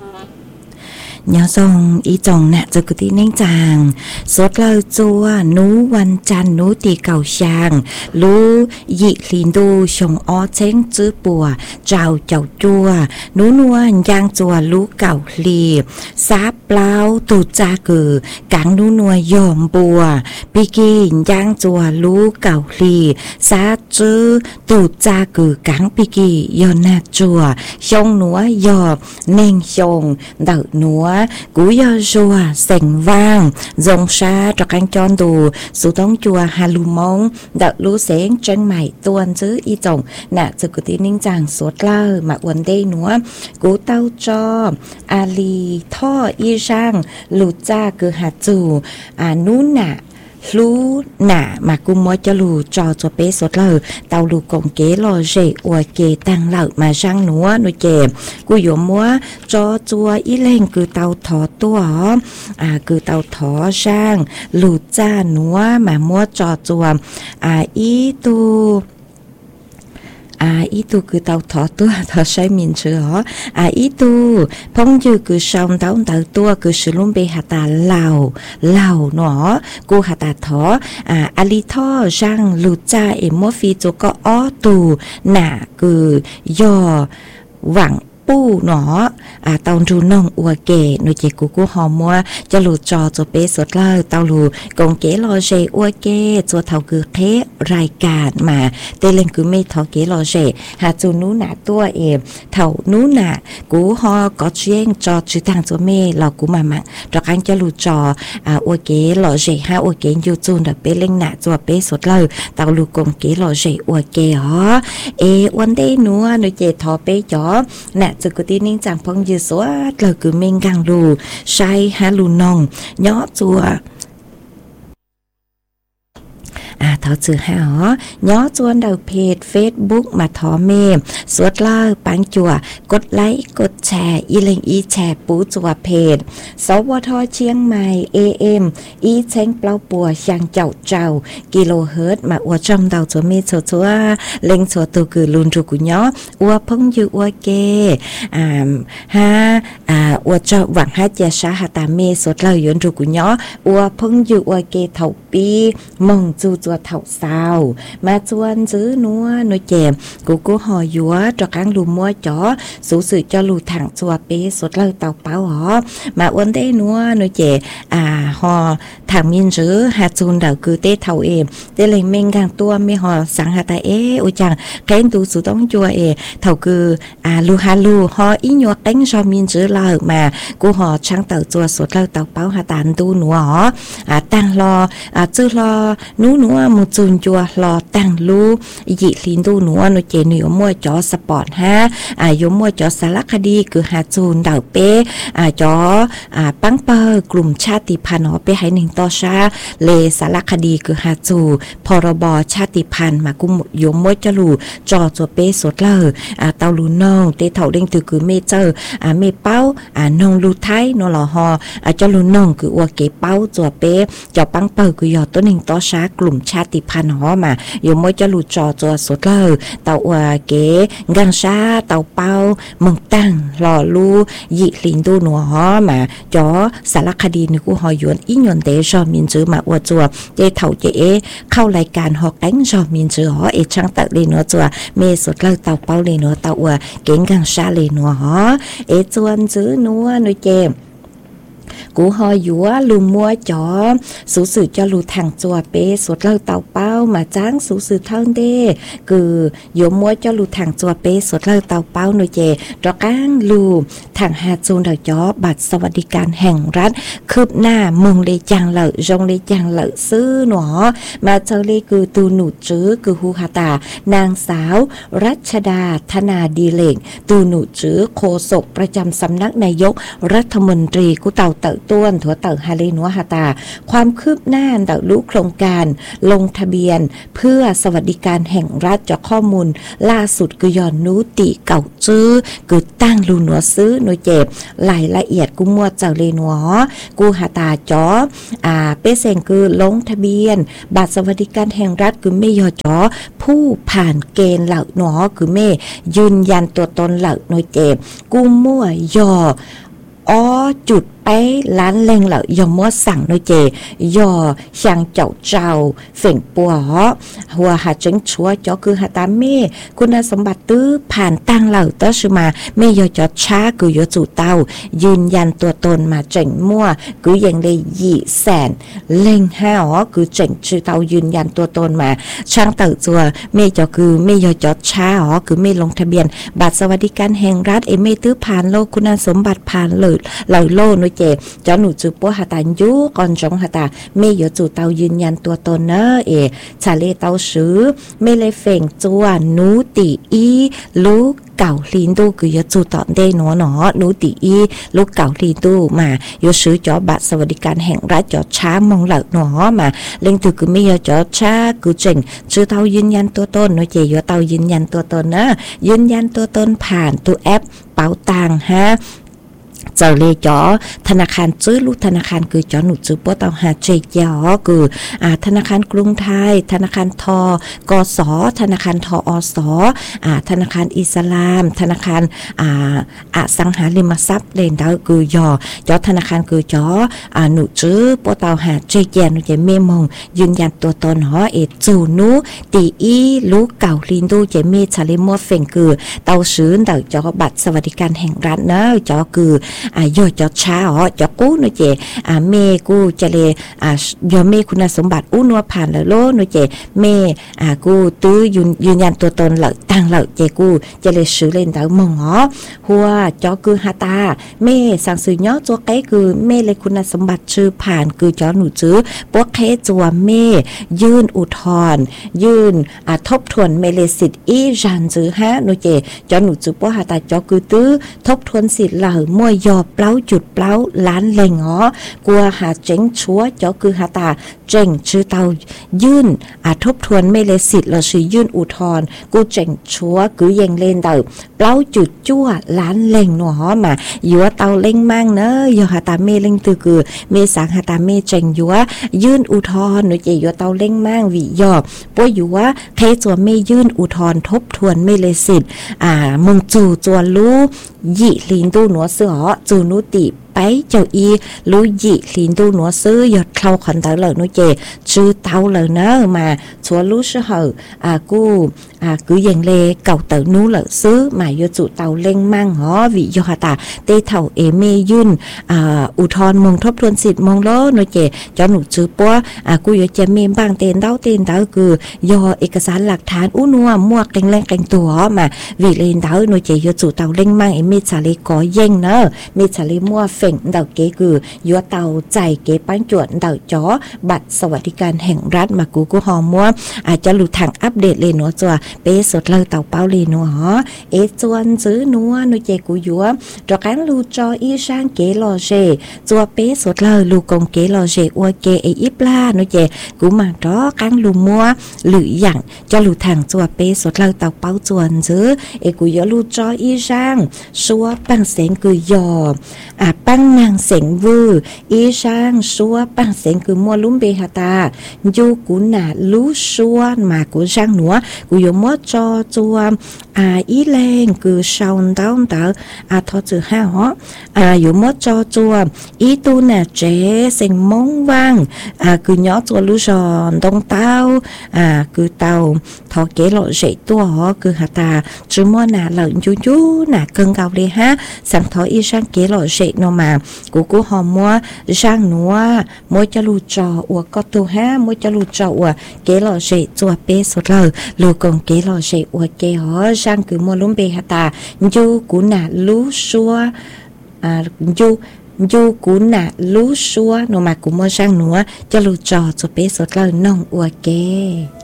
nhớ xong ý chồng nè giờ cứ tin anh chàng sốt lời chua núวันจันทร์núตีเก่าช่างรู้ยิลินดูชงอ้อเช้งจื้อปัวเจ้าเจ้าจัวนูนวลยางจัวรู้เก่าลีซาเปล่าตูจ้ากือกังนูนัวยอมบัวปีกียางจัวรู้เก่าลีซาจื้อตูจ้ากือกังปีกียอนนาจัวชงนัวยอบเน่งชงเดานัวcú yo chùa sành vang dòng xa cho cánh tròn đủ số tông chùa hà lù mông đậu lú sáng chân mày tuôn chứ y chồng nè giờ cứ tin ninh chàng suốt lơ mà uốn đây nữa cú tao cho ali tho y sang lụt ra cứ hạt dù nú nạ lú nạ mà cú mới cho lù cho bé sốt lơ tàu lù cổng kế lò rễ ua kề tăng lợn mà sang núa nuôi chè cú yếu múa cho chua ý lên cứ tàu thỏ tua cứ tàu thỏ sang lù ra núa mà múa cho chua ý tu ý tu cứ tàu thỏ tua thỏ say miền chữ hó ý tu phong dư cứ sông tàu tua cứ sử dụng bê hạt tà lào nó cô hạt tà thỏ ali thỏ răng lụt cha em mua phi cho có ó tù nà cứ do vẳngปูเนาะตอนรูน้องอัวเก๋หนูเจกูกูหอมมัวจะหลุดจอจะเปสดเลยเตาหลูกงเก๋รอเจอัวเก๋จัวเท่าคือเทรายการมาเตเลงคือไม่เท่าเก๋รอเจหาจูนู้หนาตัวเองเท่านู้หนากูฮอก็เชียงจอจืดทางจัวเม่เรากูมามังจากการจะหลุดจออัวเก๋รอเจหาอัวเก๋ยูจูนเดเปเลงหนาจัวเปสดเลยเตาหลูกงเก๋รอเจอัวเก๋ฮอวันเดนัวหนูเจทอเปจอน่ะจะกูตีนิ่งจังพงยืดสวดเลยคือเมงกังรูใช้ฮาลูนองย้อจัวเท่าจือหาย้อจวนดาวเพจ Facebook มาทอเมมสวดเล่าปังจั่วกดไลค์กดแชร์อีเล็งอีแชร์ปูจั่วเพจสวทเชียงใหม่ AM อีเช้งเปล่าปัวช่างเจ้ากิโลเฮิรตซ์มาอวดจอมดาวจั่วเมจั่วเล็งจั่วตัวคือลุนจุกุย้ออวดพงยืออวดเกอวดเจ้าหวังให้เจชาหาตาเมสวดเล่าย้อนจุกุย้ออวดพงยืออวดเกเท่าปีมองจูจั่วเท่าสาวมาชวนซื้อนัวหนูเจมกูหอยัวจอกางลูมัวจ๋อสูสื่อจะลูถังจัวเปสดเลยเต่าเป้าหอมาอ้วนเต้นัวหนูเจหอถังมินซื้อหาจูนเดาคือเต้เท่าเอมเต้เลยเมงกางตัวไม่หอสังหาตาอุจังแกงตูสูต้องจัวเท่าคือลูฮาลูหออีหยวกแกงชอมินซื้อเลยมากูหอช่างเต่าจัวสดเลยเต่าเป้าหาตานตูหนัวหอตั้งรอจื้อรอนัวมุจูนจัวรอตั้งลูยิลินดูหนัวหนูเจหนูยมัวจอสปอร์ตฮะยมัวจอสารคดีคือหาจูนดาวเป้จอปังเปอร์กลุ่มชาติพันธุ์ไปให้หนึ่งต่อชาเลสารคดีคือหาจูพรบชาติพันธุ์มากุมยมัวจลูจอจัวเป้สดเลยเตาลูน้องเตเท่าเด้งตือคือเมเจอร์เมเป้านองลูไทยนอหล่อฮอจลูน้องคืออัวเก๋เป้าจัวเป้จอปังเปอร์คือยอตัวหนึ่งต่อชากลุ่มชาติพันธุ์หอมาอยู่มวยจะหลุดจอจัวสดเลยเตาเก๋กังชาเตาเป้าเมืองตั้งหล่อลูยิลินดูหนัวหอมาจอสารคดีนึกูหอยวนอีหยวนเตชอมินจือมาอวดจัวเจเท่าเจเข้ารายการหอกแดงชอมินจือหอช่างตักเลยนัวจัวเมสดเลยเตาเป้าเลยนัวเตาเก๋กังชาเลยนัวหอจวนจือนัวหนูเจกูหอยัวลูมัวจ๋อสูสื่อจะลูถังจัวเปสดเล่าเต่าเป้ามาจ้างสูสื่อเท่าเด้คือโยมัวจะลูถังจัวเปสดเล่าเต่าเป้าหน่วยเจดอกก้างลูถังหาจูนเดาจ๋อบัตรสวัสดิการแห่งรัฐคืบหน้าเมืองเลยจังเหล่จงเลยจังเหล่ซื้อหนอมาเจอเลยคือตูหนูจื้อคือฮูฮาตานางสาวรัชดาธนาดีเล่งตูหนูจื้อโฆษกประจำสำนักนายกรัฐมนตรีกูเต่าต้วนถั่วเต่าฮาเลนัวฮาตาความคืบหน้าเต่ารู้โครงการลงทะเบียนเพื่อสวัสดิการแห่งรัฐจากข้อมูลล่าสุดคือยอนนูติเก่าจื้อคือตั้งลูนัวซื้อหน่วยเจ็บรายละเอียดกูมัวเจ้าเลนัวกูฮาตาจ๋อเป้เซงคือลงทะเบียนบัตรสวัสดิการแห่งรัฐคือไม่ยอจ๋อผู้ผ่านเกณฑ์เหล่าหนอคือไม่ยืนยันตัวตนเหล่าหน่วยเจ็บกูมัวยออ๋อจุดไปล้านแรงเหล่ายอมมัวสั่งโนเจยอช่างเจ้าเจ้าเฝ่งปัวหัวหาจังชัวจอคือหาตามเมคุณสมบัติตื้อผ่านตั้งเหล่าต้อชมาเมยอจอช้าคือยอจู่เต้ายืนยันตัวตนมาเจ๋งมั่วคือยังได้ยี่แสนเล่งห้าคือเจ๋งชื่อเต้ายืนยันตัวตนมาช่างเต่าจัวเมยอคือเมยอจอช้าคือเมลงทะเบียนบัตรสวัสดิการแห่งรัฐเมตื้อผ่านโลคุณสมบัติผ่านเลยเหล่าโลโนเจจอหนูจูปัวหาตายุก่อนจงหาตาเมยอจู่เต้ายืนยันตัวตนเนอชาเลเต้าซื้อเมเลเฟ่งจัวนูตีอีลูกเก่าลินดูคือยจู่ตอนได้หนอนูตีอีลูกเก่าลินดูมายอซื้อจอบัตรสวัสดิการแห่งรัฐจอช้ามองเหล่าหนอมาเล่งถือคือเมยอจอช้าคือเจ๋งชื่อเต้ายืนยันตัวตนโนเจยอเต้ายืนยันตัวตนนะยืนยันตัวตนผ่านตัวแอปเป๋าตังฮะเจ้าเลยจอธนาคารซื้อลูกธนาคารคือจอหนูซื้อปัวเตาหาเจยอคือธนาคารกรุงไทยธนาคารทกสธนาคารทอสธนาคารอิสลามธนาคารอสังหาริมทรัพย์เลนดาวคือยอจอธนาคารคือจอหนูซื้อปัวเตาหาเจยหนูจะเมมงยืนยันตัวตนจูนูตีอีลูกเก่าลินดูเจเมชาลิมัวเฟงคือเตาซื้อเตาจอบัตรสวัสดิการแห่งรัฐเนอะจอคือยอจอช้าจอกู้โนเจเมกูจะเลยยอเมคุณสมบัติอู้นัวผ่านแล้วโลโนเจเมกูตื้อยืนยันตัวตนเหล่าตั้งเหล่าเจกูจะเลยซื้อเล่นดาวมงหัวจอคือฮาตาเมสั่งซื้อย่อตัวไกคือเมเลยคุณสมบัติชื่อผ่านคือจอหนูซื้อพวกเคจัวเมยื่นอุทธรณ์ยื่นทบทวนเมเลสิทธิ์อีจันซื้อฮะโนเจจอหนูซื้อพวกฮาตาจอคือตื้อทบทวนสิทธิ์เหล่ามวยยอเปล่าจุดเปล่าล้านเล่งกลัวหาเจ๋งชัวจอคือหาตาเจ๋งชื่อเตายื่นทบทวนไม่เลยสิทธิ์เราชื่อยื่นอุทธรณ์กูเจ๋งชัวกูยังเล่นเตาเปล่าจุดจั่วล้านเล่งหนัวมายัวเตาเล่งมั่งเนอะยัวหาตาเมเล่งตือคือเมสังหาตาเมเจ๋งยัวยื่นอุทธรณ์หนูเจยัวเตาเล่งมั่งวิยอบป่วยยัวเคจัวเมยื่นอุทธรณ์ทบทวนไม่เลยสิทธิ์มึงจู่จัวรู้ยี่ลินดูหนัวเสือจูนุติไปเจ้าอีรู้ยี่ลินดูหนัวซื้อยอดเข้าขันเตาเลยนุเจชื่อเตาเลยเนอะมาชัวรู้เสือกูcứ dành lê cầu tự nú lợi xứ mà do chủ tàu lên mang hó vì do hà ta tê thầu ế mê duyên u thon mong thấp thuần xịt mong lố nói chè cho nụ chữ bóกูyoจะมีบางเต็นเต้าคือย่อเอกสารหลักฐานอู้นัวมั่วแกงแรงแกงตัวมาวิเลนเต้าหน่วยเจยจู่เต้าเล่งมั่งเอมิชาลีก่อเย่งเนอะมิชาลีมั่วเฟ่งเต้าเก๋คือยัวเต้าใจเก๋ปั้นจวนเต้าจ๋อบัตรสวัสดิการแห่งรัฐมากูหอมั่วอาจจะหลุดทางอัปเดตเลยเนาะจ้ะเป๊สดเลยเต้าเป้าเลยเนาะจวนซื้อนัวหน่วยเจกูยัวจอการลูจออีช่างเก๋รอเจจัวเป๊สดเลยลูกงเก๋รอเจอวยเก๋อีปลาหน่วยเจกูมาđó căng lù mua lử dặn cho lù thẳng chùa bê sốt lơ tàu bao chuồn chứ ê cú yếu lù cho y rang xua bằng sén cứ dò bằng nàng sén vư y rang xua bằng sén cứ mua lúm bê hà ta dù cú nà lú xua mà cú rang nữa cú yếu mót cho chùa y lên cứ sau tao thọ chữ ha hó yếu mót cho chùa y tu nà chế sén mong vang cứ nhỏ chùa lú giòn đông tao cứ tao thọ kế lộ dậy tua họ cứ hả ta chứ mua nà lợn chú nà cân cao đi ha sáng thọ y sang kế lộ dậy nó mà cú họ mua sang núa mua cho lù trò ua có tu ha mua cho lù trò ua kế lộ dậy chùa bê sốt lờ lù còn kế lộ dậy ua kế họ sang cứ mua lúm bê hả ta chú cú nà lú xua dù cú nà lú xua nó mà cũng mua sang nữa cho lù trò cho bé sốt lờ nông ua kê